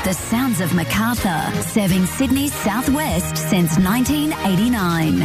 The sounds of Macarthur, serving Sydney's southwest since 1989.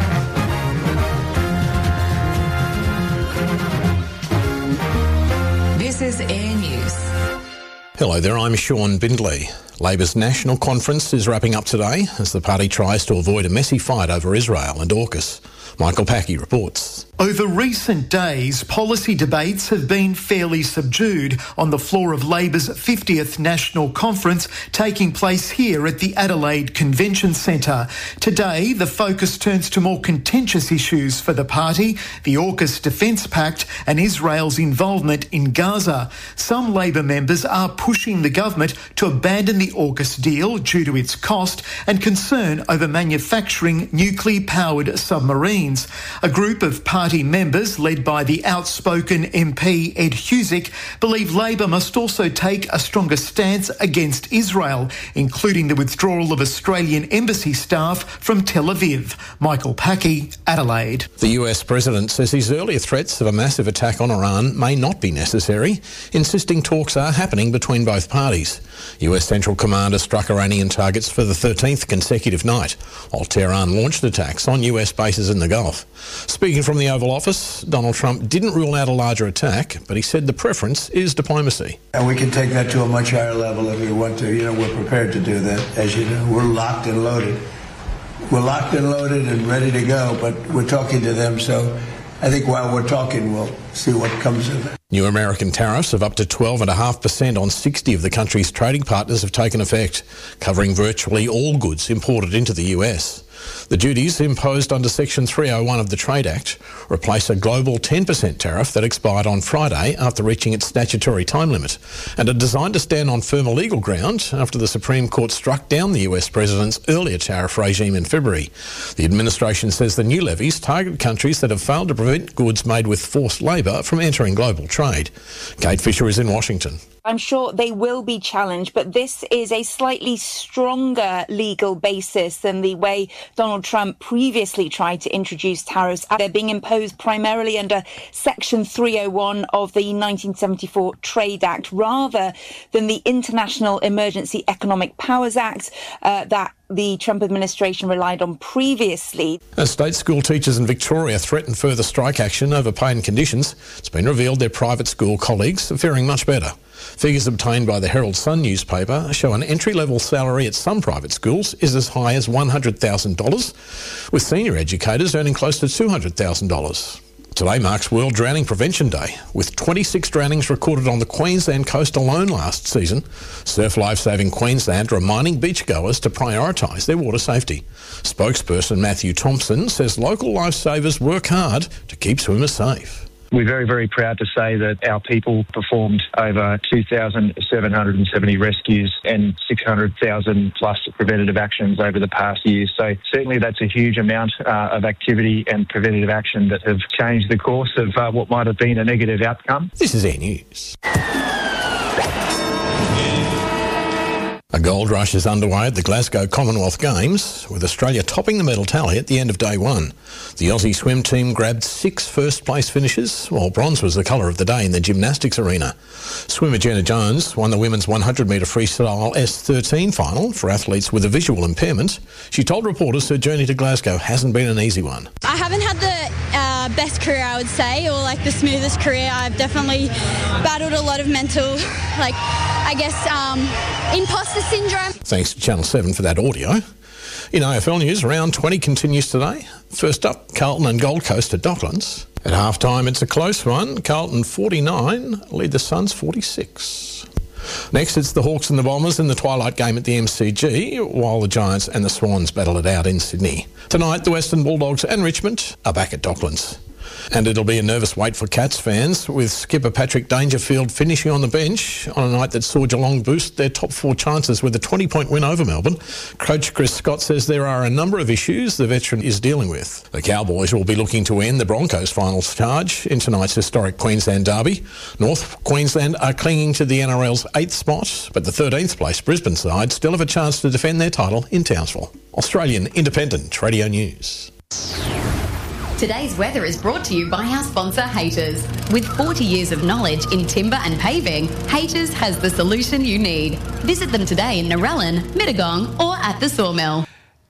This is Air News. Hello there, I'm Sean Bindley. Labor's national conference is wrapping up today as the party tries to avoid a messy fight over Israel and AUKUS. Michael Packey reports. Over recent days, policy debates have been fairly subdued on the floor of Labor's 50th National Conference taking place here at the Adelaide Convention Centre. Today, the focus turns to more contentious issues for the party, the AUKUS Defence Pact and Israel's involvement in Gaza. Some Labor members are pushing the government to abandon the AUKUS deal due to its cost and concern over manufacturing nuclear-powered submarines. A group of party members, led by the outspoken MP Ed Husic, believe Labor must also take a stronger stance against Israel, including the withdrawal of Australian embassy staff from Tel Aviv. Michael Packey, Adelaide. The US President says his earlier threats of a massive attack on Iran may not be necessary, insisting talks are happening between both parties. US Central Command has struck Iranian targets for the 13th consecutive night, while Tehran launched attacks on US bases in the Gulf. Speaking from the Oval Office, Donald Trump didn't rule out a larger attack, but he said the preference is diplomacy. And we can take that to a much higher level if we want to. We're prepared to do that. As you know, we're locked and loaded. We're locked and loaded and ready to go, but we're talking to them, so I think while we're talking, we'll see what comes of it. New American tariffs of up to 12.5% on 60 of the country's trading partners have taken effect, covering virtually all goods imported into the US. The duties imposed under Section 301 of the Trade Act replace a global 10% tariff that expired on Friday after reaching its statutory time limit, and are designed to stand on firmer legal ground after the Supreme Court struck down the US President's earlier tariff regime in February. The administration says the new levies target countries that have failed to prevent goods made with forced labour from entering global trade. Kate Fisher is in Washington. I'm sure they will be challenged, but this is a slightly stronger legal basis than the way Donald Trump previously tried to introduce tariffs. They're being imposed primarily under Section 301 of the 1974 Trade Act, rather than the International Emergency Economic Powers Act that the Trump administration relied on previously. As state school teachers in Victoria threaten further strike action over pay and conditions, it's been revealed their private school colleagues are faring much better. Figures obtained by the Herald Sun newspaper show an entry-level salary at some private schools is as high as $100,000, with senior educators earning close to $200,000. Today marks World Drowning Prevention Day, with 26 drownings recorded on the Queensland coast alone last season. Surf Lifesaving Queensland reminding beachgoers to prioritise their water safety. Spokesperson Matthew Thompson says local lifesavers work hard to keep swimmers safe. We're very, very proud to say that our people performed over 2,770 rescues and 600,000 plus preventative actions over the past year. So certainly that's a huge amount of activity and preventative action that have changed the course of what might have been a negative outcome. This is Air News. A gold rush is underway at the Glasgow Commonwealth Games, with Australia topping the medal tally at the end of day one. The Aussie swim team grabbed 6 first-place finishes, while bronze was the colour of the day in the gymnastics arena. Swimmer Jenna Jones won the women's 100-metre freestyle S13 final for athletes with a visual impairment. She told reporters her journey to Glasgow hasn't been an easy one. I haven't had the best career, I would say, or the smoothest career. I've definitely battled a lot of mental, imposter syndrome. Thanks to Channel 7 for that audio. In AFL news, round 20 continues today. First up, Carlton and Gold Coast at Docklands. At half-time, it's a close one. Carlton 49 lead the Suns 46. Next, it's the Hawks and the Bombers in the twilight game at the MCG, while the Giants and the Swans battle it out in Sydney. Tonight, the Western Bulldogs and Richmond are back at Docklands. And it'll be a nervous wait for Cats fans, with skipper Patrick Dangerfield finishing on the bench on a night that saw Geelong boost their top 4 chances with a 20-point win over Melbourne. Coach Chris Scott says there are a number of issues the veteran is dealing with. The Cowboys will be looking to end the Broncos' finals charge in tonight's historic Queensland derby. North Queensland are clinging to the NRL's 8th spot, but the 13th place Brisbane side still have a chance to defend their title in Townsville. Australian Independent Radio News. Today's weather is brought to you by our sponsor, Haters. With 40 years of knowledge in timber and paving, Haters has the solution you need. Visit them today in Narellan, Mittagong or at the Sawmill.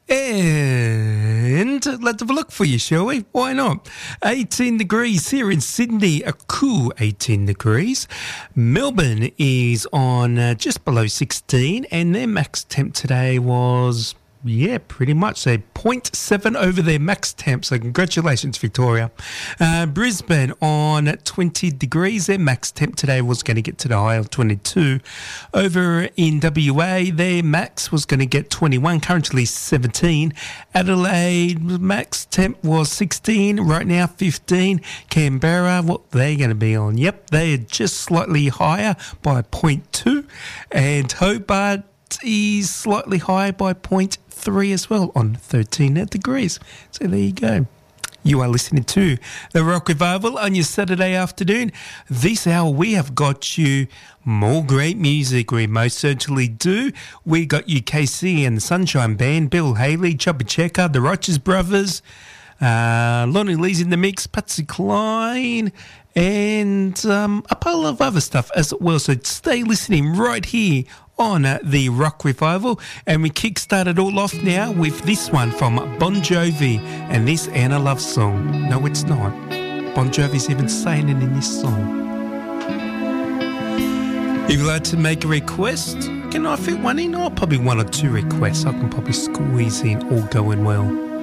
And let's have a look for you, shall we? Why not? 18 degrees here in Sydney, a cool 18 degrees. Melbourne is on just below 16 and their max temp today was... yeah, pretty much. So 0.7 over their max temp. So congratulations, Victoria. Brisbane on 20 degrees. Their max temp today was going to get to the high of 22. Over in WA, their max was going to get 21, currently 17. Adelaide max temp was 16, right now 15. Canberra, what they going to be on? Yep, they are just slightly higher by 0.2. And Hobart is slightly higher by 0.3 as well on 13 degrees. So there you go. You are listening to The Rock Revival on your Saturday afternoon. This hour we have got you more great music. We most certainly do. We got you KC and the Sunshine Band, Bill Haley, Chubby Checker, the Righteous Brothers, Lonnie Lee's in the mix, Patsy Cline, and a pile of other stuff as well. So stay listening right here on The Rock Revival. And we kickstart it all off now with this one from Bon Jovi and this Anna Love song. No, it's not. Bon Jovi's even saying it in this song. If you'd like to make a request, can I fit one in? Or probably one or two requests I can probably squeeze in, all going well.